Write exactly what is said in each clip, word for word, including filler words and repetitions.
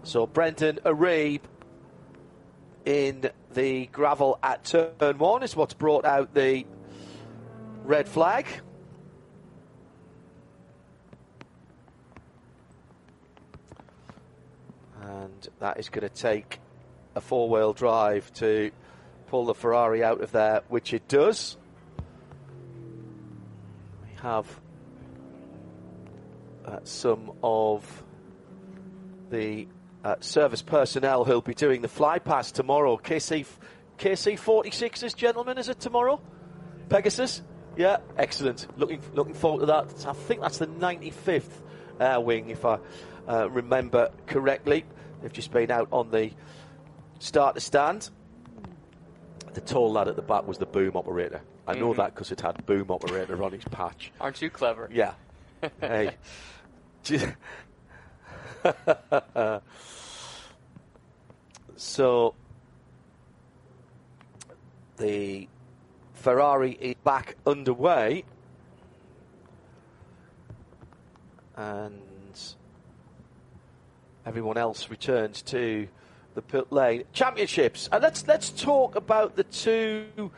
So Brendan Arieb in the gravel at turn one is what's brought out the red flag. And that is going to take a four-wheel drive to pull the Ferrari out of there, which it does. We have uh, some of the uh, service personnel who'll be doing the fly pass tomorrow. K C, K C forty-sixes, gentlemen, is it tomorrow? Pegasus? Yeah, excellent. Looking looking forward to that. I think that's the ninety-fifth Air Wing, if I uh, remember correctly. They've just been out on the starter stand. The tall lad at the back was the boom operator. I know mm-hmm. that because it had boom operator on his patch. Aren't you clever? Yeah. Hey. So the Ferrari is back underway, and everyone else returns to the pit lane. Championships, and let's let's talk about the two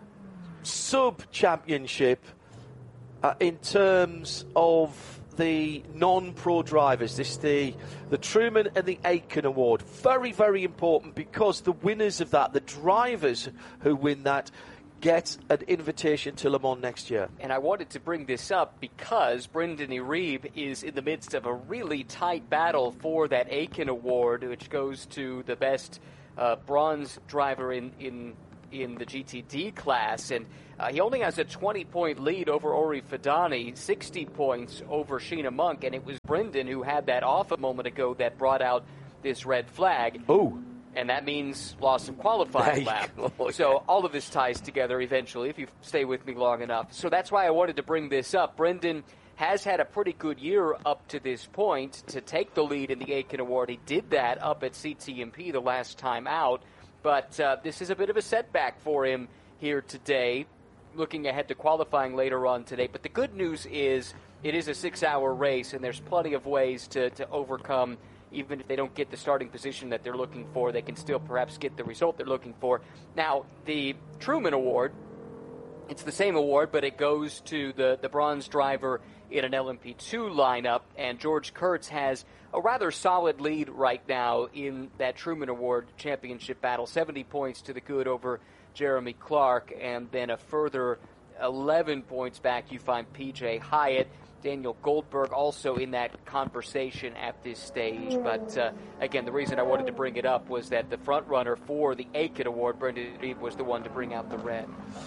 sub-championship uh, in terms of the non-pro drivers. This the the Truman and the Aitken Award. Very, very important, because the winners of that, the drivers who win that, get an invitation to Le Mans next year. And I wanted to bring this up because Brendan Arieb is in the midst of a really tight battle for that Aitken Award, which goes to the best uh, bronze driver in, in in the G T D class. And uh, he only has a twenty-point lead over Ori Fidani, sixty points over Sheena Monk, and it was Brendan who had that off a moment ago that brought out this red flag. Oh. And that means loss of qualifying lap. Go. So all of this ties together eventually if you stay with me long enough. So that's why I wanted to bring this up. Brendan has had a pretty good year up to this point to take the lead in the Aitken Award. He did that up at C T M P the last time out. But uh, this is a bit of a setback for him here today, looking ahead to qualifying later on today. But the good news is it is a six-hour race, and there's plenty of ways to, to overcome. Even if they don't get the starting position that they're looking for, they can still perhaps get the result they're looking for. Now, the Truman Award, it's the same award, but it goes to the, the bronze driver in an L M P two lineup, and George Kurtz has a rather solid lead right now in that Truman Award championship battle, seventy points to the good over Jeremy Clark, and then a further eleven points back you find P J Hyatt. Daniel Goldberg also in that conversation at this stage. But, uh, again, the reason I wanted to bring it up was that the front runner for the Aitken Award, Brendan Arieb, was the one to bring out the red.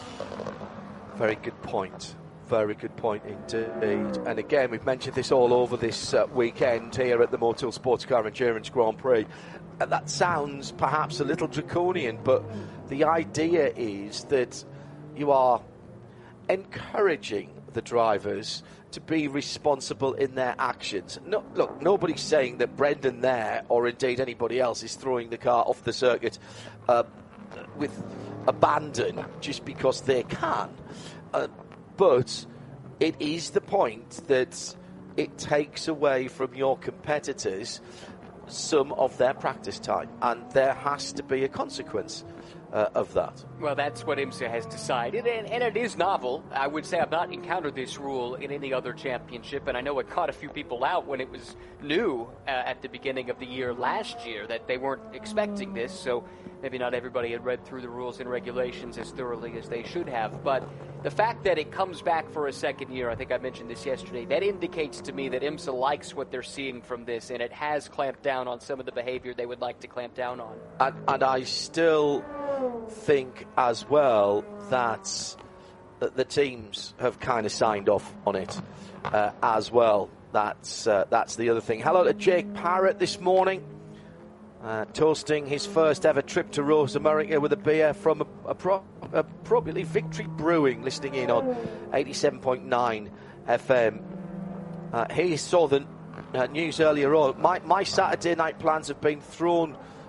Very good point. Very good point indeed. And, again, we've mentioned this all over this uh, weekend here at the Motul Sports Car Endurance Grand Prix. And that sounds perhaps a little draconian, but the idea is that you are encouraging the drivers to be responsible in their actions. No, look, nobody's saying that Brendan there, or indeed anybody else, is throwing the car off the circuit uh, with abandon just because they can. Uh, but it is the point that it takes away from your competitors some of their practice time, and there has to be a consequence Uh, of that. Well, that's what IMSA has decided, and, and it is novel. I would say I've not encountered this rule in any other championship, and I know it caught a few people out when it was new uh, at the beginning of the year last year, that they weren't expecting this, so maybe not everybody had read through the rules and regulations as thoroughly as they should have. But the fact that it comes back for a second year, I think I mentioned this yesterday, that indicates to me that IMSA likes what they're seeing from this, and it has clamped down on some of the behavior they would like to clamp down on. And, and I still think as well that the teams have kind of signed off on it uh, as well. That's uh, that's the other thing. Hello to Jake Parrott this morning, uh, toasting his first ever trip to Rose America with a beer from a, a pro, appropriately Victory Brewing, listening in on eighty-seven point nine F M. Uh, he saw the uh, news earlier on. My, my Saturday night plans have been thrown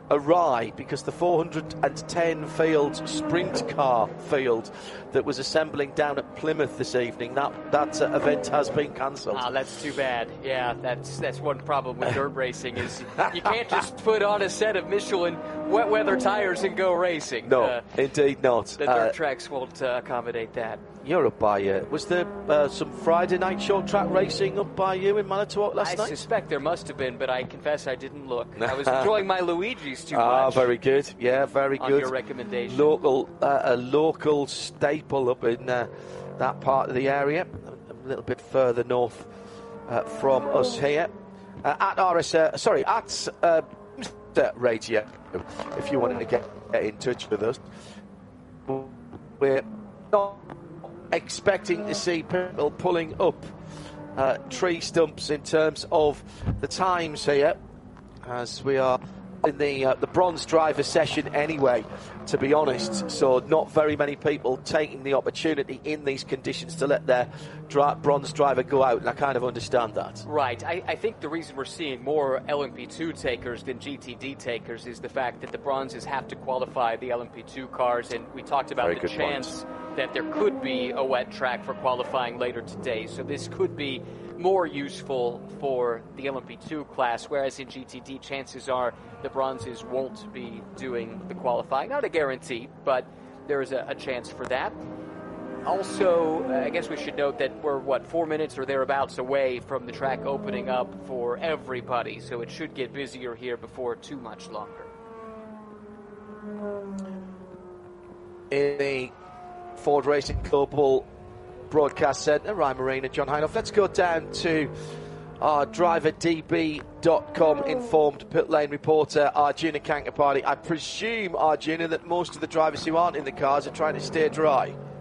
awry because the four hundred ten field sprint car field that was assembling down at Plymouth this evening, that that uh, event has been cancelled. Ah, that's too bad. Yeah, that's that's one problem with dirt racing is you can't just put on a set of Michelin wet weather tires and go racing. No, uh, indeed not. The dirt uh, tracks won't uh, accommodate that. You're up by you. Was there uh, some Friday night short track racing up by you in Manitowoc last I night? I suspect there must have been, but I confess I didn't look. I was enjoying my Luigi's too much. Ah, very good. Yeah, very on good. Your recommendation. Local, uh, a local staple up in uh, that part of the area, a little bit further north uh, from us here. Uh, at R S, uh, sorry, at uh, Radio, if you wanted to get, get in touch with us. We're not expecting to see people pulling up uh, tree stumps in terms of the times here, as we are in the uh, the bronze driver session anyway, to be honest. So not very many people taking the opportunity in these conditions to let their dri- bronze driver go out, and I kind of understand that. Right. I, I think the reason we're seeing more L M P two takers than G T D takers is the fact that the bronzes have to qualify the L M P two cars, and we talked about Very the good chance point. that there could be a wet track for qualifying later today. So this could be more useful for the L M P two class, whereas in G T D, chances are the bronzes won't be doing the qualifying. Not a guarantee, but there is a, a chance for that. Also, uh, I guess we should note that we're, what, four minutes or thereabouts away from the track opening up for everybody, so it should get busier here before too much longer. In the Ford Racing Global Broadcast Centre, Ryan Marina, John Heinhoff. Let's go down to our driver D B dot com informed pit lane reporter Arjuna Kankapati. I presume, Arjuna, that most of the drivers who aren't in the cars are trying to stay dry.